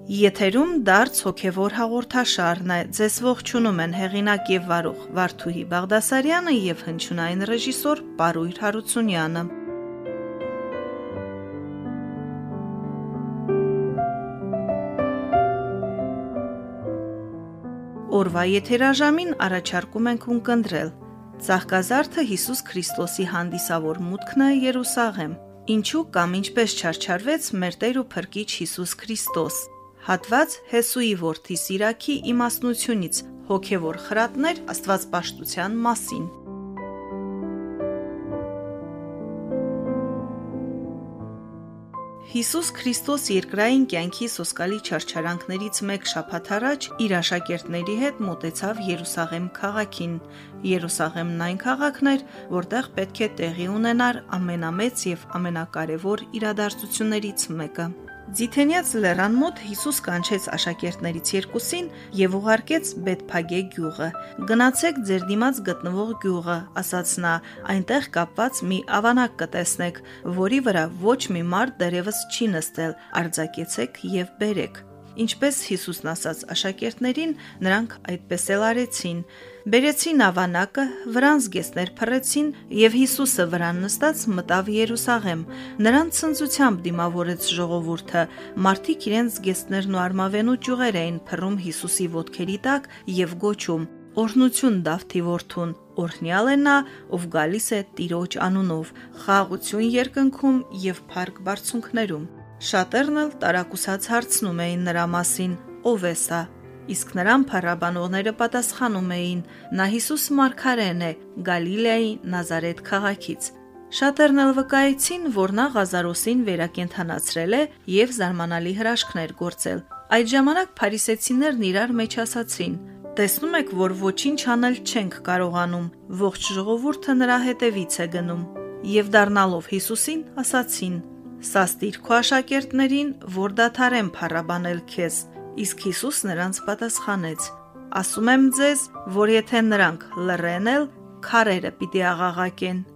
Եթերում դարձ հոգևոր հաղորդաշարն է, ձեզ ողջունում են հեղինակ և վարող Վարդուհի Բաղդասարյանը և հնչյունային ռեժիսոր Պարույր Հարությունյանը։ Օրվա եթերաժամին առաջարկում ենք ունկնդրել Ծաղկազարդը Հիսուս Քրիստոսի հանդիսավոր մուտքն է Երուսաղեմ։ Ինչու կամ ինչպես չարչարվեց մեր Տեր ու Փրկիչ Հիսուս Քրիստոս։ Հատված Հեսուի որդի Սիրաքի իմաստնությունից, հոգևոր խրատներ աստվածպաշտության մասին։ Հիսուս Քրիստոս երկրային կյանքի սոսկալի չարչարանքներից մեկ շաբաթ առաջ իր աշակերտների հետ մոտեցավ Երուսաղեմ քաղաքին։ Երուսաղեմն այն քաղաքն էր, որտեղ պետք է տեղի ունենար ամենամեծ եւ ամենակարևոր իրադարձություններից մեկը։ Ձիթենյաց լեռան մոտ Հիսուս կանչեց աշակերտներից երկուսին եւ ուղարկեց Բեթփագե գյուղը։ «Գնացեք ձեր դիմաց գտնվող գյուղը», ասաց նա, «այնտեղ կապված մի ավանակ կտեսնեք, որի վրա ոչ մի մարդ դեռևս չի նստել, արձակեցեք եւ բերեք»։ Ինչպես Հիսուսն ասաց աշակերտներին, նրանք այդպես էլ արեցին։ Բերեցին ավանակը, վրան զգեստներ փռեցին եւ Հիսուսը վրան նստած մտավ Երուսաղեմ։ Նրան ցնծությամբ դիմավորեց ժողովուրդը։ Մարդիկ իրենց զգեստներն ու արմավենու ճյուղեր էին փռում Հիսուսի ոտքերի տակ եւ գոչում. «Օրհնություն Դավթի որդուն, օրհնյալ է նա, ով գալիս է Տիրոջ անունով, խաղաղություն երկնքում եւ փառք բարձունքներում»։ Շատերն էլ տարակուսած հարցնում էին նրա մասին. «Ո՞վ է սա»։ Իսկ նրան փառաբանողները պատասխանում էին. «Նա Հիսուս Մարգարեն է, Գալիլեայի Նազարեթ քաղաքից»։ Շատերն էլ վկայեցին, որ նա Ղազարոսին վերակենդանացրել է եւ զարմանալի հրաշքներ գործել։ Այդ ժամանակ փարիսեցիներն իրար մեջ ասացին. «Տեսնում եք, որ ոչինչ անել չենք կարողանում»։ Ողջ ժողովուրդը նրա հետևից է գնում։ Եվ դառնալով Հիսուսին, ասացին. «Սաստիր քո աշակերտներին, որ դադարեն փառաբանել քեզ»։ Իսկ Հիսուս նրանց պատասխանեց. «Ասում եմ ձեզ, որ եթե նրանք լռեն էլ, քարերը պիտի աղաղակեն»։